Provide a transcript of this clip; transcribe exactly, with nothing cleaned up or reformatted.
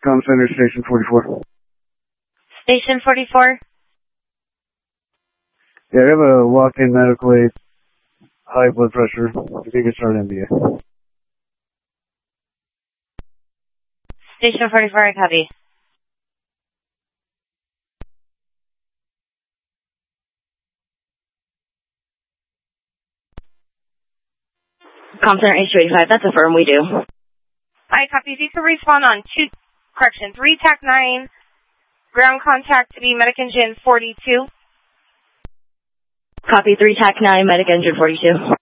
Com Center, Station forty-four. Station forty-four? Yeah, I have a walk-in medical aid, high blood pressure. I think it's our M B A. Station forty-four, I copy. Com Center H two eighty-five, that's a firm, we do. I copy. If you could respond on two, correction, three TAC nine, ground contact to be Medic Engine forty-two. Copy, three TAC nine, Medic Engine forty-two.